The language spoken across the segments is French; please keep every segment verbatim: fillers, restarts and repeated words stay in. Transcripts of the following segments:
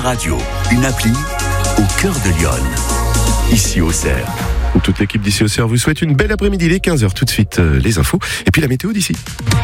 Radio, une appli au cœur de Lyon. Ici au Cerf. Toute l'équipe d'ici au Cerf vous souhaite une belle après-midi, les quinze heures. Tout de suite, euh, les infos et puis la météo d'ici.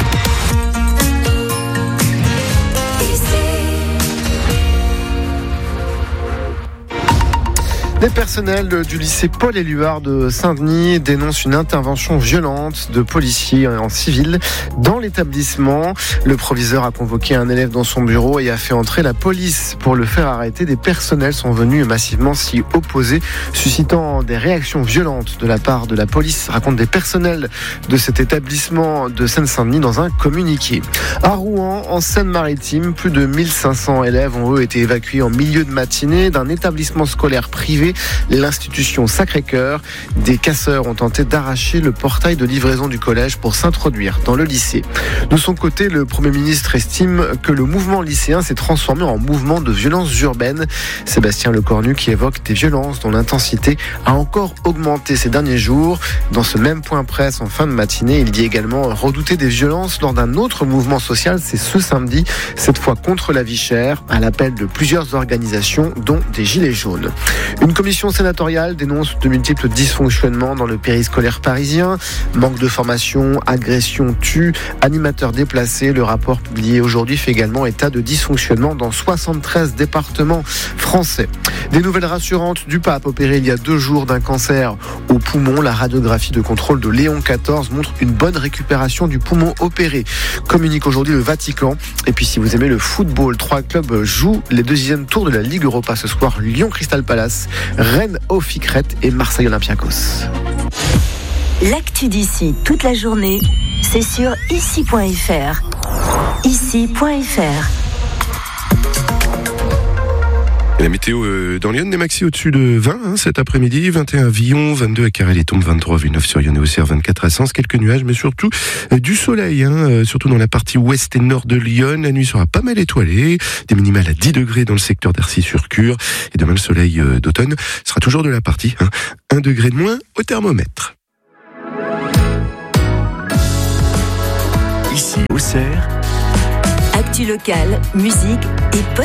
Des personnels du lycée Paul-Éluard de Saint-Denis dénoncent une intervention violente de policiers en civil dans l'établissement. Le proviseur a convoqué un élève dans son bureau et a fait entrer la police pour le faire arrêter. Des personnels sont venus massivement s'y opposer, suscitant des réactions violentes de la part de la police, racontent des personnels de cet établissement de Seine-Saint-Denis dans un communiqué. À Rouen, en Seine-Maritime, plus de mille cinq cents élèves ont eux été évacués en milieu de matinée d'un établissement scolaire privé, l'institution Sacré-Cœur. Des casseurs ont tenté d'arracher le portail de livraison du collège pour s'introduire dans le lycée. De son côté, le Premier ministre estime que le mouvement lycéen s'est transformé en mouvement de violence urbaine. Sébastien Lecornu qui évoque des violences dont l'intensité a encore augmenté ces derniers jours. Dans ce même point presse en fin de matinée, il dit également redouter des violences lors d'un autre mouvement social. C'est ce samedi, cette fois contre la vie chère, à l'appel de plusieurs organisations, dont des Gilets jaunes. Une commission sénatoriale dénonce de multiples dysfonctionnements dans le périscolaire parisien. Manque de formation, agression, tue, animateurs déplacés. Le rapport publié aujourd'hui fait également état de dysfonctionnement dans soixante-treize départements français. Des nouvelles rassurantes du pape opéré il y a deux jours d'un cancer au poumon. La radiographie de contrôle de Léon quatorze montre une bonne récupération du poumon opéré. Communique aujourd'hui le Vatican. Et puis si vous aimez le football, trois clubs jouent les deuxièmes tours de la Ligue Europa ce soir. Lyon Crystal Palace, Rennes Ophicrète et Marseille Olympiakos. L'actu d'ici toute la journée, c'est sur ici point f r. ici point f r. Et la météo euh, dans Lyon, des maxi au-dessus de vingt hein, cet après-midi, vingt et un à Villon, vingt-deux à Carré-les-Tombes, vingt-trois à Villeneuve sur Yonne et au Cerf, vingt-quatre à Sens, quelques nuages, mais surtout euh, du soleil, hein, euh, surtout dans la partie ouest et nord de Lyon. La nuit sera pas mal étoilée, des minimales à dix degrés dans le secteur d'Arcy-sur-Cure. Et demain, le soleil euh, d'automne sera toujours de la partie, hein, un degré de moins au thermomètre. Ici au Cerf. Actu locale, musique et